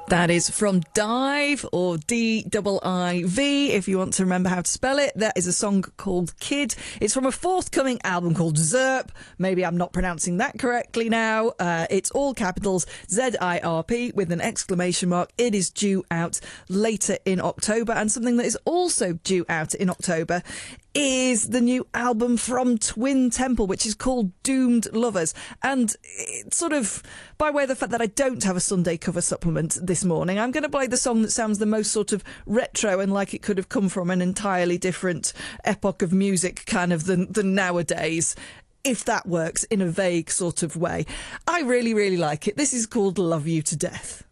That is from Dive, or D-I-I-V, if you want to remember how to spell it. That is a song called Kid. It's from a forthcoming album called Zirp. Maybe I'm not pronouncing that correctly now. It's all capitals, Z-I-R-P with an exclamation mark. It is due out later in October, and something that is also due out in October is the new album from Twin Temple, which is called Doomed Lovers. And it's sort of, by way of the fact that I don't have a Sunday cover supplement this morning, I'm going to play the song that sounds the most sort of retro and like it could have come from an entirely different epoch of music kind of than nowadays, if that works in a vague sort of way. I really, really like it. This is called Love You to Death.